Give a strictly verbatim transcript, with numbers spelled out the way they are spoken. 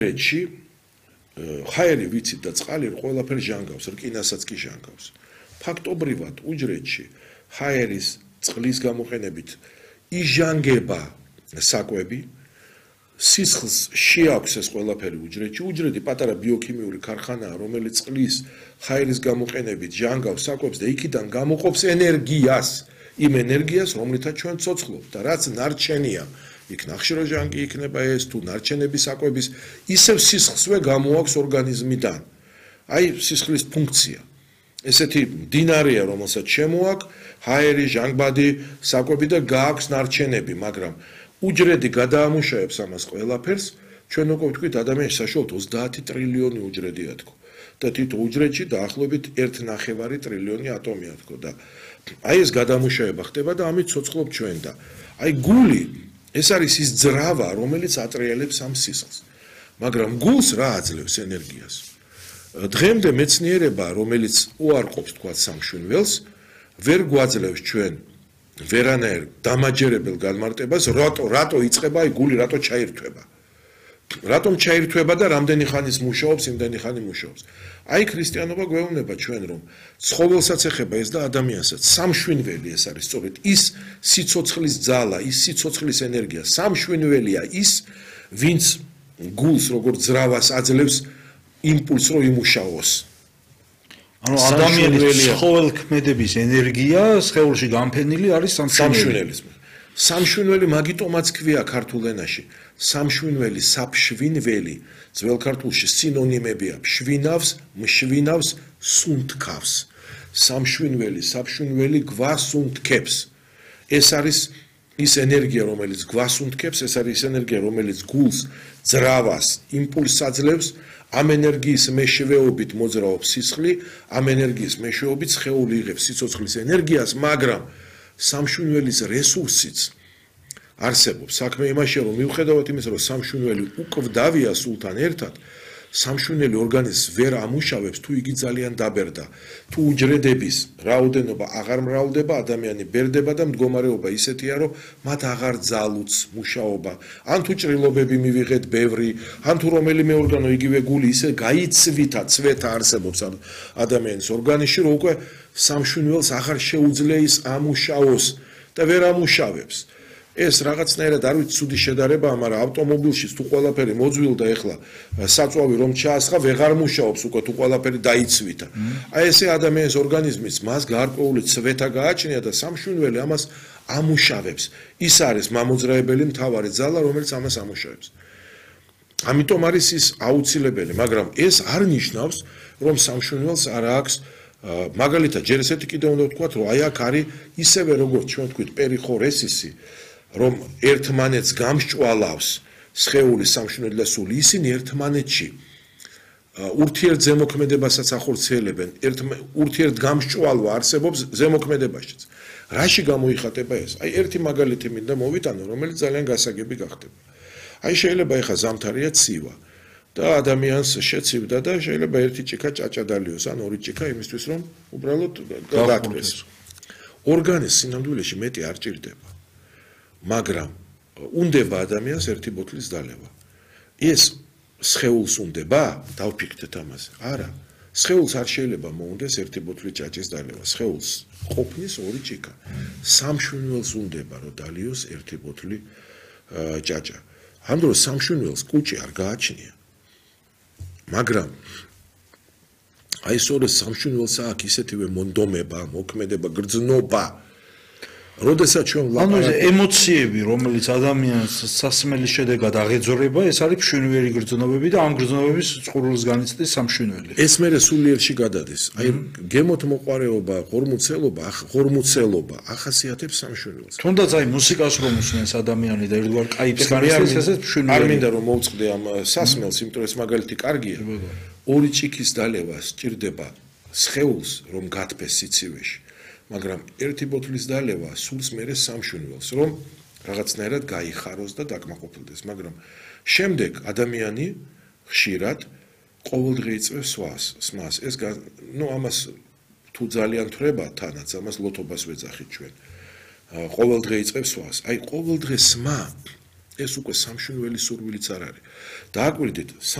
ეჭი ხაერი ვიცით და წყალი ყველაფერი ჟანგავს, რკინასაც კი ჟანგავს. ფაქტობრივად უჯრედში ხაერის წყლის გამოყენებით იჟანგება საკვები, სისხლს შეაქვს ეს ყველაფერი უჯრედში. უჯრედი პატარა ბიოქიმიური ქარხანაა, რომელიც წყლის ხაერის გამოყენებით ჟანგავს საკვებს და იქიდან გამოყოფს ენერგიას, იმ ენერგიას, რომლითაც ჩვენ ცოცხლობთ და რაც ნარჩენია. იქ ნახშირორჟანგი იქნება ეს თუ ნარჩენები საკვების, ისევ სისხლსვე გამოაქვს ორგანიზმიდან. აი სისხლის ფუნქცია. ესეთი მდინარეა, რომელსაც შემოაქვს ჰაერი, ჟანგბადი, საკვები და გააქვს ნარჩენები, მაგრამ უჯრედი გადაამუშავებს ამას ყველაფერს, ჩვენ უკვე ვთქვით, ადამიანის საშუალოდ ოცდაათი ტრილიონი უჯრედია თქო. და თითო უჯრედში დაახლოებით ერთ ნახევარი ტრილიონი ატომია თქო და აი ეს გადამუშავება ხდება და ამით ცოცხლობთ ჩვენ და აი გული ეს არის ის ძრავა, რომელიც ატრიალებს ამ სისხლს. მაგრამ გულს რა აძლევს ენერგიას? დღემდე მეცნიერება, რომელიც უარყოფს თქვა სამშვენველს, ვერ გვაძლევს ჩვენ ვერანაირ დამაჯერებელ განმარტებას, რატო რატო იწყება აი გული, რატო ჩაირთვება. რატომ ჩაირთვება და რამდენი ხანის მუშაობს, იმდენი ხანი მუშაობს. აი ქრისტიანობა გვეუბნება ჩვენ რომ ცხოველსაც ეხება ეს და ადამიანსაც. სამშვენველი ეს არის სწორედ ის სიცოცხლის ძალა, ის სიცოცხლის ენერგია. სამშვენველია ის, ვინც გულს როგორც ძრავას აძლევს იმპულსს რომ იმუშაოს. ანუ ადამიანის ცხოველქმედების ენერგია სხეულში განფენილი არის სამშვენელის. სამშვენველი მაგიტომაც ქვია ქართულ ენაში. სამშვენველი, საფშვინველი, ძველ ქართულში სინონიმებია: შვინავს, მშვინავს, სუნთქავს. სამშვენველი, საფშვინველი გვასუნთქებს. ეს არის ის ენერგია, რომელიც გვასუნთქებს, ეს არის ის ენერგია, რომელიც გულს, ძრავას, იმპულსს აძლევს. ამ ენერგიის მეშვეობით მოძრაობს სისხლი, ამ ენერგიის მეშვეობით სხეული იღებს სიცოცხლის ენერგიას, მაგრამ სამშვენველის რესურსიც არსებობს. საქმე იმაშია, რომ მიუხედავად იმისა, რომ სამშვენველი უკვდავია სულთან ერთად, სამშვენველი ორგანიზმს ვერ ამუშავებს, თუ იგი ძალიან დაბერდა. თუ უჯრედების რაოდენობა აღარ მრავლდება, ადამიანი ბერდება და მდგომარეობა ისეთია, რომ მათ აღარ ძალუც მუშაობა. ან თუ ჭრილობები მივიღეთ ბევრი, ან თუ რომელიმე ორგანო იგივე გული ისე გაიცვითა, ცვეთა არსებობს ადამიანის ორგანიზმში, რომ უკვე სამშვენველს აღარ შეუძლია ის ამუშაოს და ვერ ამუშავებს. ეს რაღაცნაირად არ ვიცი ცუდი შედარებაა, მაგრამ ავტომობილში თუ ყველაფერი მოძვილდა ეხლა საწვავი რომ ჩაასხა, ვეღარ მუშაობს უკვე თუ ყველაფერი დაიცვითა. აი ესე ადამიანის ორგანიზმის მას გარკვეული ცვეთა გააჩნია და სამშვენველი ამას ამუშავებს. ის არის მამოძრავებელი მთავარი ძალა, რომელიც ამას ამუშავებს. ამიტომ არის ის აუცილებელი, მაგრამ ეს არ ნიშნავს, რომ სამშვენველს არ აქვს მაგალითად ჯერ ესეთი კიდე უნდა ვთქვათ, რომ აი აქ არის ისევე როგორც ჩვენ ვთქვით პერიხორესისი, რომ ერთმანეთს გამსჭვალავს სხეული, სამშვენელი და სული, ისინი ერთმანეთში ურთიერთზემოქმედებასაც ახორციელებენ, ურთიერთგამსჭვალვა არსებობს ზემოქმედებაშიც. რაში გამოიხატება ეს? აი ერთი მაგალითი მინდა მოვიტანო, რომელიც ძალიან გასაგები გახდება. აი შეიძლება ეხა ზამთარია ცივა და ადამიანს შეცივდა და შეიძლება ერთი ჭიქა ჭაჭადალიოს, ან ორი ჭიქა იმისთვის, რომ უბრალოდ გადააკვდეს. ორგანიზმს სინამდვილეში მეტი არ ჭირდება. მაგრამ უნდება ადამიანს ერთი ბოთლის დალევა. ეს სხეულს უნდება? დავფიქრდეთ ამაზე. არა. სხეულს არ შეიძლება მოუნდეს ერთი ბოთლი ჭაჭის დალევა. სხეულს ყოფნის ორი ჭიქა. სამშვენველს უნდება რომ დალიოს ერთი ბოთლი ჭაჭა. ამ დროს სამშვენველს კუჭი არ გააჩნია. მაგრამ აი სწორედ სამშვენველს აქვს ისეთივე მონდომება, მოქმედება, გრძნობა. როდესაც ჩვენ ლაპარაკობთ, ანუ ემოციები, რომელიც ადამიანს სასმელის შედეგად აღეძრება, ეს არის მშვენიერი გრძნობები და ამ გრძნობების წყურვილს განიცდის სამშვენველი. ეს მერე სულიერში გადადის. აი გემოთ მოყარეობა, ღორმუცელობა, ღორმუცელობა ახასიათებს სამშვენველს. თუნდაც აი მუსიკას რომ უსმენს ადამიანი და ერთგვარ კაიფს განიცდის, ესეც მშვენიერი. არ მინდა რომ მოვწყდე ამ სასმელს, იმიტომ ეს მაგალითი კარგია. ორი ჭიქის დალევა სჭირდება სხეულს, რომ გათბეს სიცივეში. მაგრამ ერთი ბოთლის დალევა სულს მერე სამშვენველს, რომ რაღაცნაირად გაიხაროს და დაკმაყოფილდეს. მაგრამ შემდეგ ადამიანი ხშირად ყოველდღე იწვევს სვას, სმას. ეს ნუ ამას თუ ძალიან თვრება თანაც, ამას ლოთობას ვეძახით ჩვენ. ყოველდღე იწვევს სვას. აი ყოველდღე სმა ეს უკვე სამშვინველი სურვილიც არ არის. დააკვირდით